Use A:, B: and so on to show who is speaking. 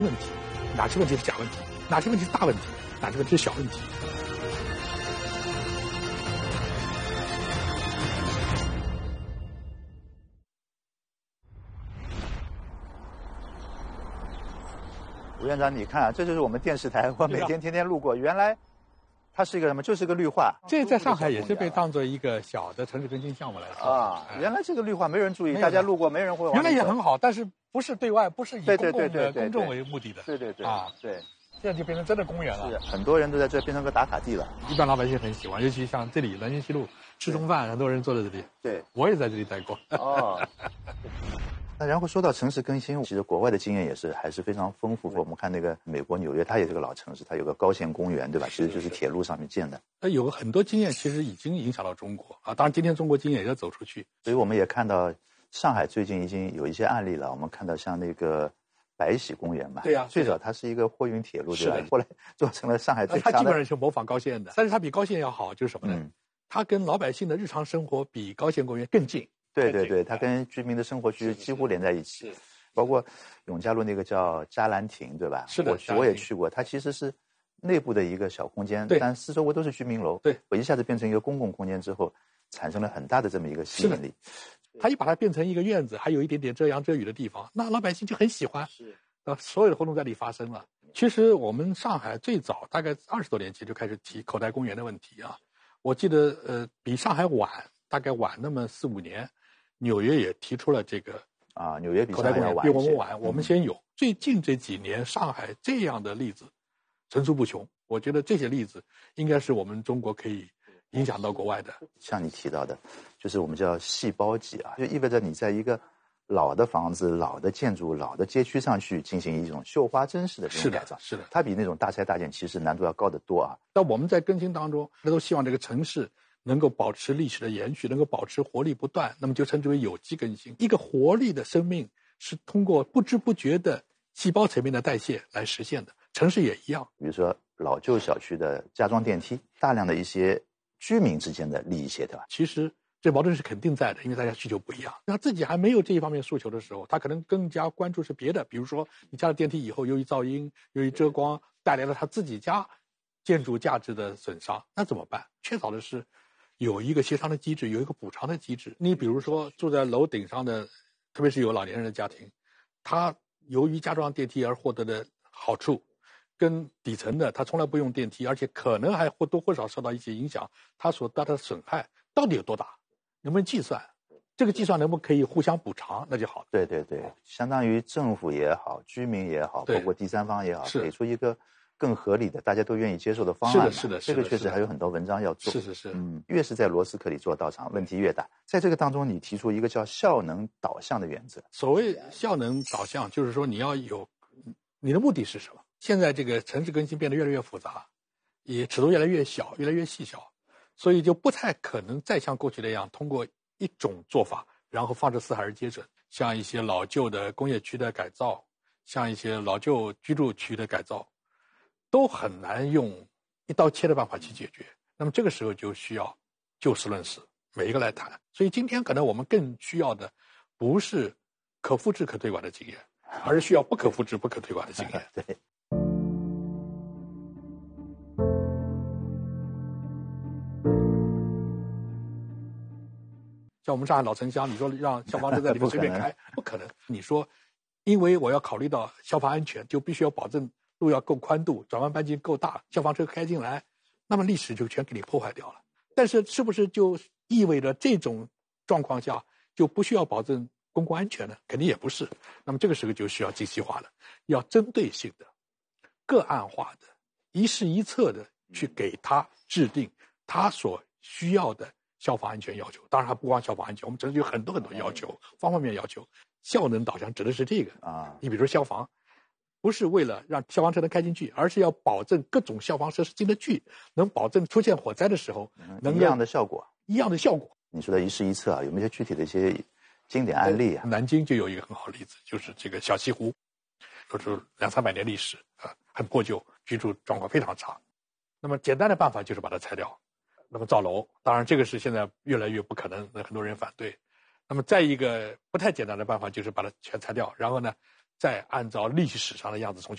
A: 问题，哪些问题是假问题，哪些问题是大问题，哪些问题是小问题。
B: 吴院长，你看啊，这就是我们电视台，我每天天天路过，原来它是一个什么？就是个绿化。
A: 这在上海也是被当做一个小的城市更新项目来做
B: 啊。原来这个绿化没人注意，大家路过没人会往。
A: 原来也很好，但是不是对外，不是以公众为目的的。
B: 对啊，对。
A: 现在就变成真的公园了。
B: 是，很多人都在这变成个打卡地了。
A: 一般老百姓很喜欢，尤其像这里南京西路吃中饭，很多人坐在这里。
B: 对，
A: 我也在这里待过。
B: 哦。那然后说到城市更新，其实国外的经验也是还是非常丰富。我们看那个美国纽约，它也是个老城市，它有个高线公园，对吧？其实就是铁路上面建的。
A: 有很多经验，其实已经影响到中国啊。当然，今天中国经验也要走出去。
B: 所以我们也看到上海最近已经有一些案例了。我们看到像那个白喜公园嘛，
A: 对呀，
B: 最早它是一个货运铁路，对吧？后来做成了上海最强的。
A: 它基本上是模仿高线的，但是它比高线要好，就是什么呢？它跟老百姓的日常生活比高线公园更近。
B: 对，它跟居民的生活区几乎连在一起。包括永嘉路那个叫嘉兰亭，对吧？
A: 是的，
B: 我也去过。它其实是内部的一个小空间，但四周围都是居民楼。
A: 对，
B: 我一下子变成一个公共空间之后，产生了很大的这么一个吸引力。
A: 它一把它变成一个院子，还有一点点遮阳遮雨的地方，那老百姓就很喜欢。是，所有的活动在这里发生了。其实我们上海最早大概20多年前就开始提口袋公园的问题啊。我记得比上海大概晚那么4、5年，纽约也提出了这个。
B: 啊，纽约比
A: 口袋公园比我们晚，我们先有。最近这几年，上海这样的例子层出不穷。我觉得这些例子应该是我们中国可以影响到国外的。
B: 像你提到的，就是我们叫细胞级啊，就意味着你在一个老的房子、老的建筑、老的街区上去进行一种绣花针式的这种改造。
A: 是的，
B: 它比那种大拆大建其实难度要高得多啊。
A: 那我们在更新当中，都希望这个城市能够保持历史的延续，能够保持活力不断，那么就称之为有机更新。一个活力的生命是通过不知不觉的细胞层面的代谢来实现的，城市也一样。
B: 比如说老旧小区的加装电梯，大量的一些居民之间的利益协调。
A: 其实这矛盾是肯定在的，因为大家需求不一样。他自己还没有这一方面诉求的时候，他可能更加关注是别的，比如说你加了电梯以后，由于噪音、由于遮光，带来了他自己家建筑价值的损伤，那怎么办？缺少的是有一个协商的机制，有一个补偿的机制。你比如说住在楼顶上的，特别是有老年人的家庭，他由于加装电梯而获得的好处，跟底层的他从来不用电梯，而且可能还或多或少受到一些影响，他所带来的损害到底有多大？能不能计算？这个计算能不能可以互相补偿，那就好了。
B: 对，相当于政府也好，居民也好，包括第三方也好，给出一个更合理的、大家都愿意接受的方案。
A: 是的，
B: 这个确实还有很多文章要做。
A: 是。
B: 越是在螺丝壳里做道场，问题越大。在这个当中，你提出一个叫效能导向的原则。
A: 所谓效能导向，就是说你要有你的目的是什么？现在这个城市更新变得越来越复杂，也尺度越来越小，越来越细小，所以就不太可能再像过去那样通过一种做法，然后放之四海而皆准。像一些老旧的工业区的改造，像一些老旧居住区的改造，都很难用一刀切的办法去解决。那么这个时候就需要就事论事，每一个来谈。所以今天可能我们更需要的不是可复制可推广的经验，而是需要不可复制不可推广的经验。
B: 对。
A: 像我们上海老城乡，你说让消防车在里面随便开，不可能。你说，因为我要考虑到消防安全，就必须要保证路要够宽度，转弯半径够大，消防车开进来，那么历史就全给你破坏掉了。但是是不是就意味着这种状况下就不需要保证公共安全呢？肯定也不是。那么这个时候就需要精细化了，要针对性的、个案化的、一事一策的去给他制定他所需要的消防安全要求。当然还不光消防安全，我们城市有很多很多要求，方方面面要求。效能导向指的是这个啊。你比如说消防，不是为了让消防车能开进去，而是要保证各种消防设施进得去，能保证出现火灾的时候能
B: 一样的效果。
A: 你
B: 说的一事一策啊，有没有具体的一些经典案例啊？
A: 南京就有一个很好的例子，就是这个小西湖，说是200-300年历史啊，很破旧，居住状况非常差。那么简单的办法就是把它拆掉，那么造楼。当然这个是现在越来越不可能，很多人反对。那么再一个不太简单的办法就是把它全拆掉，然后呢再按照历史上的样子重新。